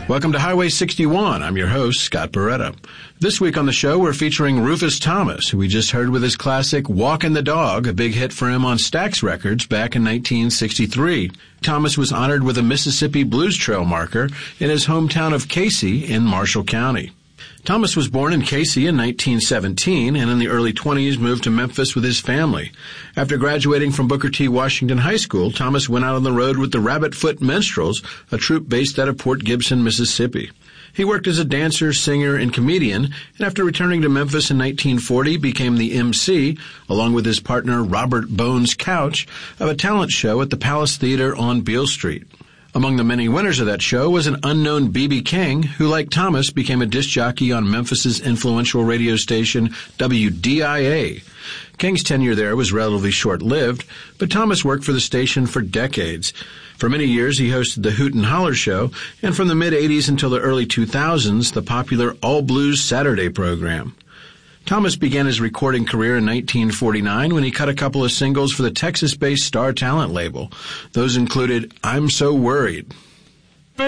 Welcome to Highway 61. I'm your host, Scott Beretta. This week on the show, we're featuring Rufus Thomas, who we just heard with his classic Walkin' the Dog, a big hit for him on Stax Records back in 1963. Thomas was honored with a Mississippi Blues Trail marker in his hometown of Casey in Marshall County. Thomas was born in Casey in 1917 and in the early 20s moved to Memphis with his family. After graduating from Booker T. Washington High School, Thomas went out on the road with the Rabbit Foot Minstrels, a troupe based out of Port Gibson, Mississippi. He worked as a dancer, singer, and comedian, and after returning to Memphis in 1940, became the MC, along with his partner Robert Bones Couch, of a talent show at the Palace Theater on Beale Street. Among the many winners of that show was an unknown B.B. King, who, like Thomas, became a disc jockey on Memphis's influential radio station WDIA. King's tenure there was relatively short-lived, but Thomas worked for the station for decades. For many years, he hosted the Hoot and Holler Show, and from the mid-'80s until the early 2000s, the popular All Blues Saturday program. Thomas began his recording career in 1949 when he cut a couple of singles for the Texas-based Star Talent label. Those included I'm So Worried,